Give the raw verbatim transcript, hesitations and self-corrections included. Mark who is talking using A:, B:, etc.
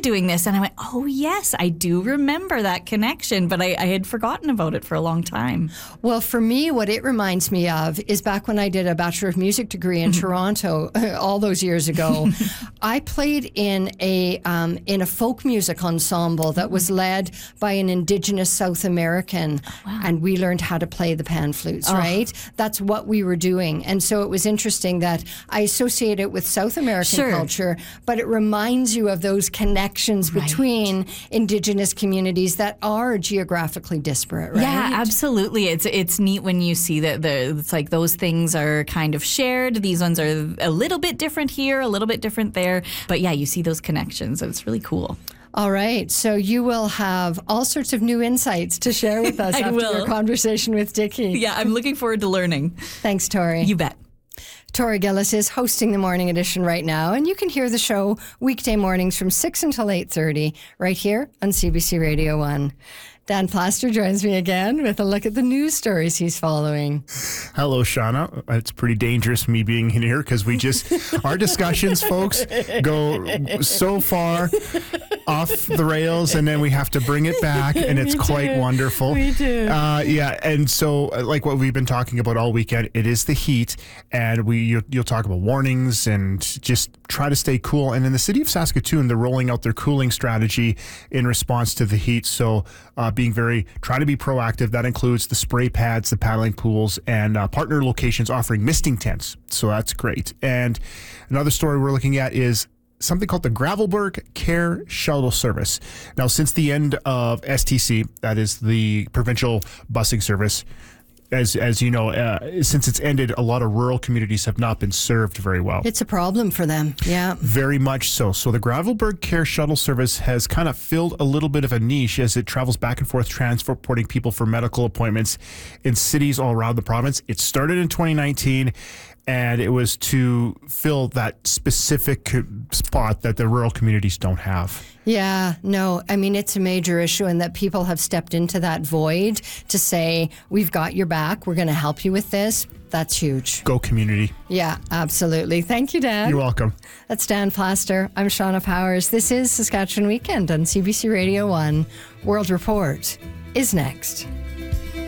A: doing this. And I went, oh, yes, I do remember that connection, but I, I had forgotten about it for a long time.
B: Well, for me, what it reminds me of is back when I did a Bachelor of Music degree in Toronto all those years ago. I played in a um, in a folk music ensemble that was led by an Indigenous South American, oh, wow. and we learned how to play the pan flutes, oh. right? That's what we were doing. And so it was interesting that I associate it with South American
A: sure.
B: culture, but it reminds you of those connections right. between Indigenous communities that are geographically disparate, right?
A: Yeah, absolutely. It's it's neat when you see that the it's like those things are kind of shared. These ones are a little bit different here, a little bit different there. But yeah, you see those connections. It's really cool.
B: All right. So you will have all sorts of new insights to share with us after
A: will.
B: your conversation with Dickie.
A: Yeah, I'm looking forward to learning.
B: Thanks, Tori.
A: You bet.
B: Tori Gillis is hosting the Morning Edition right now, and you can hear the show weekday mornings from six until eight thirty right here on C B C Radio one. Dan Plaster joins me again with a look at the news stories he's following.
C: Hello, Shauna. It's pretty dangerous me being in here because we just, our discussions, folks, go so far off the rails and then we have to bring it back, and it's quite wonderful.
B: We do.
C: Uh, yeah, and so like what we've been talking about all weekend, it is the heat, and we you'll, you'll talk about warnings and just try to stay cool. And in the city of Saskatoon, they're rolling out their cooling strategy in response to the heat. So uh, being very, try to be proactive. That includes the spray pads, the paddling pools, and uh, partner locations offering misting tents. So that's great. And another story we're looking at is something called the Gravelbourg Care Shuttle Service. Now, since the end of S T C, that is the provincial busing service, as as you know, uh, since it's ended, a lot of rural communities have not been served very well.
B: It's a problem for them, yeah.
C: Very much so. So the Gravelbourg Care Shuttle Service has kind of filled a little bit of a niche as it travels back and forth transporting people for medical appointments in cities all around the province. It started in twenty nineteen, and it was to fill that specific spot that the rural communities don't have.
B: Yeah, no, I mean, it's a major issue, and that people have stepped into that void to say, we've got your back, we're going to help you with this. That's huge.
C: Go community.
B: Yeah, absolutely. Thank you, Dan.
C: You're welcome.
B: That's Dan Plaster. I'm Shauna Powers. This is Saskatchewan Weekend on C B C Radio one. World Report is next.